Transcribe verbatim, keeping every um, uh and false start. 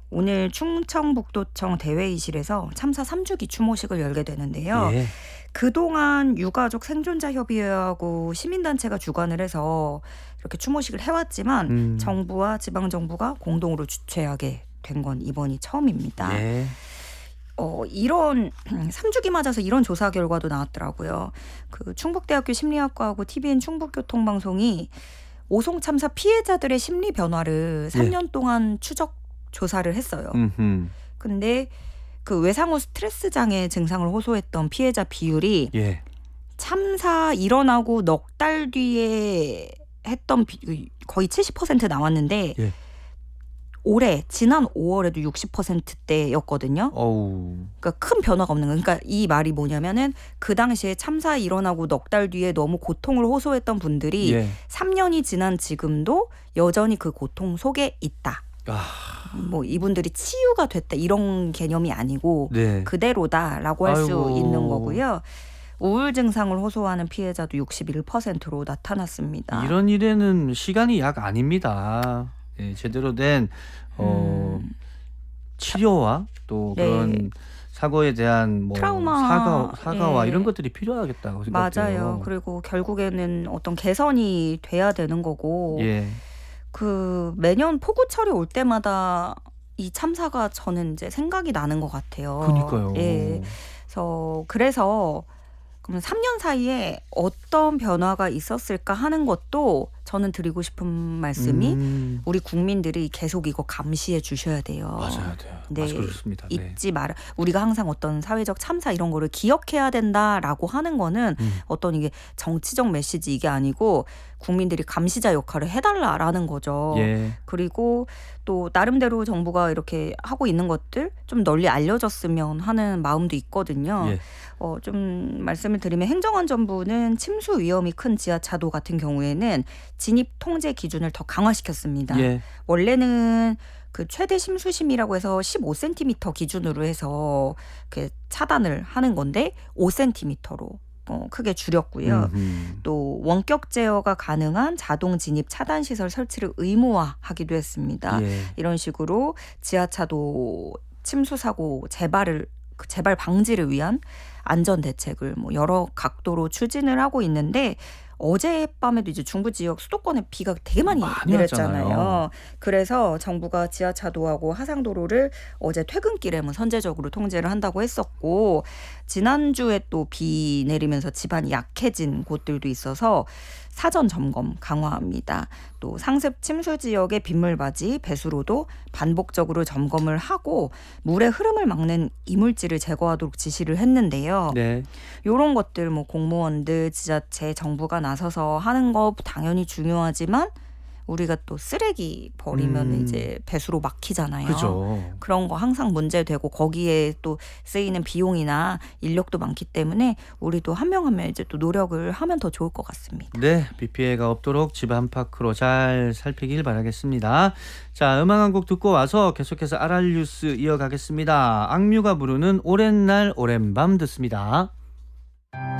오늘 충청북도청 대회의실에서 참사 삼 주기 추모식을 열게 되는데요. 예. 그동안 유가족 생존자 협의회하고 시민단체가 주관을 해서 이렇게 추모식을 해왔지만 음. 정부와 지방정부가 공동으로 주최하게 된 건 이번이 처음입니다. 예. 어, 이런 삼 주기 맞아서 이런 조사 결과도 나왔더라고요. 그 충북대학교 심리학과하고 티비엔 충북교통방송이 오송 참사 피해자들의 심리 변화를 삼 년 동안 추적 조사를 했어요. 음흠. 근데 그 외상 후 스트레스 장애 증상을 호소했던 피해자 비율이 예. 참사 일어나고 넉 달 뒤에 했던 비, 거의 칠십 퍼센트 나왔는데 예. 올해 지난 오월에도 육십 퍼센트대였거든요. 어우. 그러니까 큰 변화가 없는 거예요. 그러니까 이 말이 뭐냐면은 그 당시에 참사 일어나고 넉 달 뒤에 너무 고통을 호소했던 분들이 예. 삼 년이 지난 지금도 여전히 그 고통 속에 있다. 아. 뭐 이분들이 치유가 됐다 이런 개념이 아니고 네. 그대로다라고 할 수 아이고. 있는 거고요. 우울 증상을 호소하는 피해자도 육십일 퍼센트로 나타났습니다. 이런 일에는 시간이 약 아닙니다. 예, 제대로 된 어, 음. 치료와 또 네. 그런 사고에 대한 뭐 트라우마. 사과, 사과와 예. 이런 것들이 필요하겠다고 생각해요. 맞아요. 그리고 결국에는 어떤 개선이 돼야 되는 거고 예. 그 매년 폭우철이 올 때마다 이 참사가 저는 이제 생각이 나는 것 같아요. 그러니까요. 예. 그래서 그래서 그럼 삼 년 사이에 어떤 변화가 있었을까 하는 것도 저는 드리고 싶은 말씀이 음. 우리 국민들이 계속 이거 감시해 주셔야 돼요. 맞아야 돼요. 네. 맞아요. 좋습니다. 네. 잊지 마라. 우리가 항상 어떤 사회적 참사 이런 거를 기억해야 된다라고 하는 거는 음. 어떤 이게 정치적 메시지 이게 아니고 국민들이 감시자 역할을 해달라라는 거죠. 예. 그리고 또 나름대로 정부가 이렇게 하고 있는 것들 좀 널리 알려졌으면 하는 마음도 있거든요. 예. 어, 좀 말씀을 드리면 행정안전부는 침수 위험이 큰 지하차도 같은 경우에는 진입 통제 기준을 더 강화시켰습니다. 예. 원래는 그 최대 심수심이라고 해서 십오 센티미터 기준으로 해서 그 차단을 하는 건데 오 센티미터로 어, 크게 줄였고요. 음흠. 또 원격 제어가 가능한 자동 진입 차단 시설 설치를 의무화하기도 했습니다. 예. 이런 식으로 지하차도 침수 사고 재발을 재발 방지를 위한 안전 대책을 뭐 여러 각도로 추진을 하고 있는데 어젯밤에도 이제 중부 지역 수도권에 비가 되게 많이, 많이 내렸잖아요. 왔잖아요. 그래서 정부가 지하차도하고 하상도로를 어제 퇴근길에 뭐 선제적으로 통제를 한다고 했었고 지난주에 또 비 내리면서 지반이 약해진 곳들도 있어서 사전 점검 강화합니다. 또 상습 침수 지역의 빗물바지, 배수로도 반복적으로 점검을 하고 물의 흐름을 막는 이물질을 제거하도록 지시를 했는데요. 네. 이런 것들 뭐 공무원들, 지자체, 정부가 나서서 하는 거 당연히 중요하지만 우리가 또 쓰레기 버리면 음. 이제 배수로 막히잖아요. 그죠. 그런 거 항상 문제되고 거기에 또 쓰이는 비용이나 인력도 많기 때문에 우리도 한 명 한 명 이제 또 노력을 하면 더 좋을 것 같습니다. 네, 비 피해가 없도록 집 안팎으로 잘 살피길 바라겠습니다. 자, 음악 한 곡 듣고 와서 계속해서 알알 뉴스 이어가겠습니다. 악뮤가 부르는 오랜 날 오랜 밤 듣습니다.